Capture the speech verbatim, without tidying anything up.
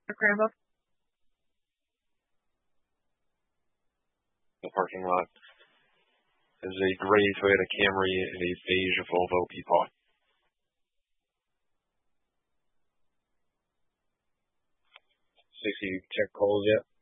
The Grandma. The parking lot is a gray Toyota Camry and a beige Volvo Peapod. Sixty check calls yet?